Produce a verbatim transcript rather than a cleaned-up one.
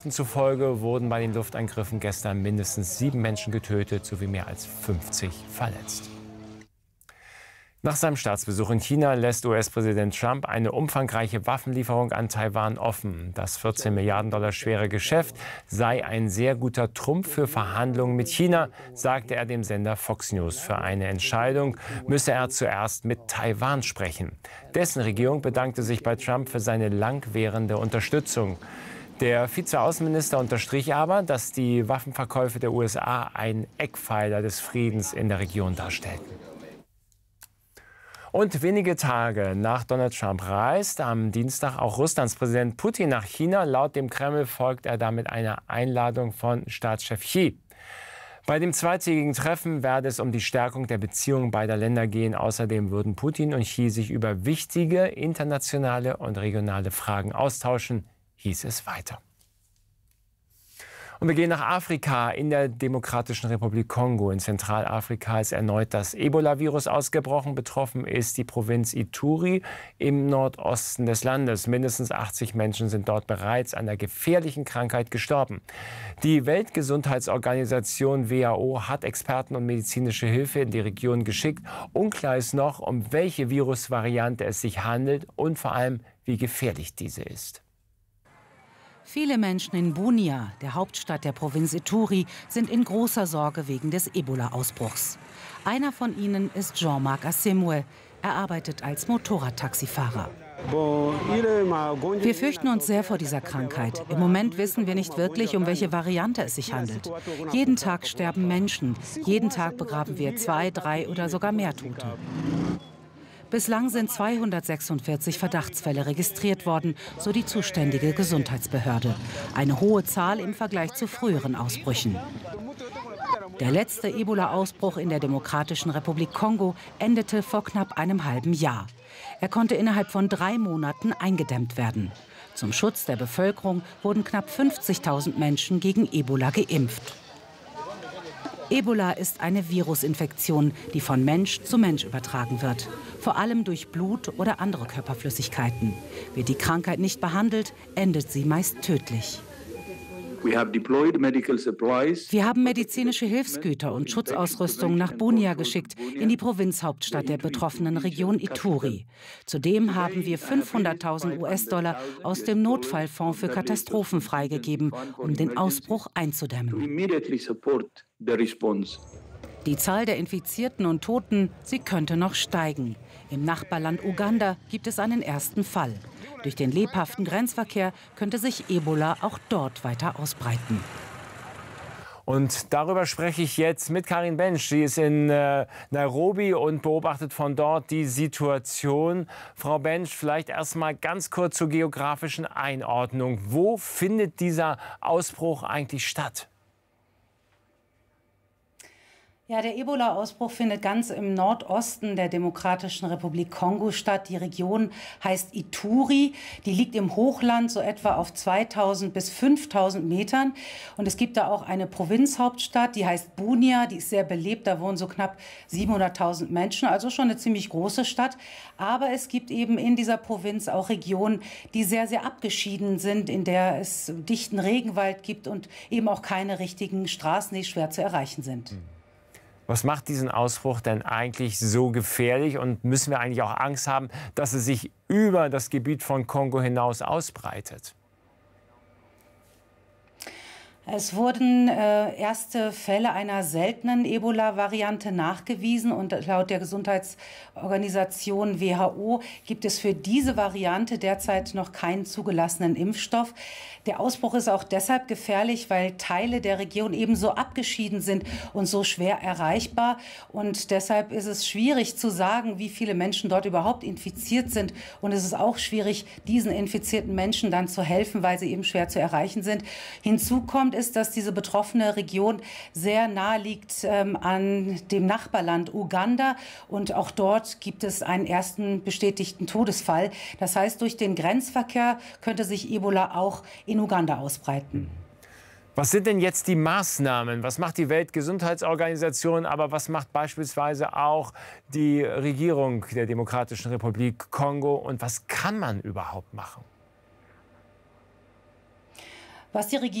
Zufolge wurden bei den Luftangriffen gestern mindestens sieben Menschen getötet sowie mehr als fünfzig verletzt. Nach seinem Staatsbesuch in China lässt U S-Präsident Trump eine umfangreiche Waffenlieferung an Taiwan offen. Das vierzehn Milliarden Dollar schwere Geschäft sei ein sehr guter Trumpf für Verhandlungen mit China, sagte er dem Sender Fox News. Für eine Entscheidung müsse er zuerst mit Taiwan sprechen. Dessen Regierung bedankte sich bei Trump für seine langwährende Unterstützung. Der Vizeaußenminister unterstrich aber, dass die Waffenverkäufe der U S A ein Eckpfeiler des Friedens in der Region darstellten. Und wenige Tage nach Donald Trump reist am Dienstag auch Russlands Präsident Putin nach China. Laut dem Kreml folgt er damit einer Einladung von Staatschef Xi. Bei dem zweitägigen Treffen werde es um die Stärkung der Beziehungen beider Länder gehen. Außerdem würden Putin und Xi sich über wichtige internationale und regionale Fragen austauschen, hieß es weiter. Und wir gehen nach Afrika. In der Demokratischen Republik Kongo in Zentralafrika ist erneut das Ebola-Virus ausgebrochen. Betroffen ist die Provinz Ituri im Nordosten des Landes. Mindestens achtzig Menschen sind dort bereits an der gefährlichen Krankheit gestorben. Die Weltgesundheitsorganisation W H O hat Experten und medizinische Hilfe in die Region geschickt. Unklar ist noch, um welche Virusvariante es sich handelt und vor allem, wie gefährlich diese ist. Viele Menschen in Bunia, der Hauptstadt der Provinz Ituri, sind in großer Sorge wegen des Ebola-Ausbruchs. Einer von ihnen ist Jean-Marc Asemwe. Er arbeitet als Motorradtaxifahrer. Wir fürchten uns sehr vor dieser Krankheit. Im Moment wissen wir nicht wirklich, um welche Variante es sich handelt. Jeden Tag sterben Menschen. Jeden Tag begraben wir zwei, drei oder sogar mehr Tote. Bislang sind zweihundertsechsundvierzig Verdachtsfälle registriert worden, so die zuständige Gesundheitsbehörde. Eine hohe Zahl im Vergleich zu früheren Ausbrüchen. Der letzte Ebola-Ausbruch in der Demokratischen Republik Kongo endete vor knapp einem halben Jahr. Er konnte innerhalb von drei Monaten eingedämmt werden. Zum Schutz der Bevölkerung wurden knapp fünfzigtausend Menschen gegen Ebola geimpft. Ebola ist eine Virusinfektion, die von Mensch zu Mensch übertragen wird. Vor allem durch Blut oder andere Körperflüssigkeiten. Wird die Krankheit nicht behandelt, endet sie meist tödlich. Wir haben medizinische Hilfsgüter und Schutzausrüstung nach Bunia geschickt, in die Provinzhauptstadt der betroffenen Region Ituri. Zudem haben wir fünfhunderttausend U S-Dollar aus dem Notfallfonds für Katastrophen freigegeben, um den Ausbruch einzudämmen. Die Zahl der Infizierten und Toten, sie könnte noch steigen. Im Nachbarland Uganda gibt es einen ersten Fall. Durch den lebhaften Grenzverkehr könnte sich Ebola auch dort weiter ausbreiten. Und darüber spreche ich jetzt mit Karin Bensch. Sie ist in äh, Nairobi und beobachtet von dort die Situation. Frau Bensch, vielleicht erst mal ganz kurz zur geografischen Einordnung. Wo findet dieser Ausbruch eigentlich statt? Ja, der Ebola-Ausbruch findet ganz im Nordosten der Demokratischen Republik Kongo statt. Die Region heißt Ituri. Die liegt im Hochland so etwa auf zweitausend bis fünftausend Metern. Und es gibt da auch eine Provinzhauptstadt, die heißt Bunia. Die ist sehr belebt. Da wohnen so knapp siebenhunderttausend Menschen. Also schon eine ziemlich große Stadt. Aber es gibt eben in dieser Provinz auch Regionen, die sehr, sehr abgeschieden sind, in der es dichten Regenwald gibt und eben auch keine richtigen Straßen, die schwer zu erreichen sind. Was macht diesen Ausbruch denn eigentlich so gefährlich? Und müssen wir eigentlich auch Angst haben, dass es sich über das Gebiet von Kongo hinaus ausbreitet? Es wurden äh, erste Fälle einer seltenen Ebola-Variante nachgewiesen. Und laut der Gesundheitsorganisation W H O gibt es für diese Variante derzeit noch keinen zugelassenen Impfstoff. Der Ausbruch ist auch deshalb gefährlich, weil Teile der Region eben so abgeschieden sind und so schwer erreichbar. Und deshalb ist es schwierig zu sagen, wie viele Menschen dort überhaupt infiziert sind. Und es ist auch schwierig, diesen infizierten Menschen dann zu helfen, weil sie eben schwer zu erreichen sind. Hinzu kommt ist, dass diese betroffene Region sehr nahe liegt ähm, an dem Nachbarland Uganda. Und auch dort gibt es einen ersten bestätigten Todesfall. Das heißt, durch den Grenzverkehr könnte sich Ebola auch in Uganda ausbreiten. Was sind denn jetzt die Maßnahmen? Was macht die Weltgesundheitsorganisation, aber was macht beispielsweise auch die Regierung der Demokratischen Republik Kongo und was kann man überhaupt machen? Was die Regierung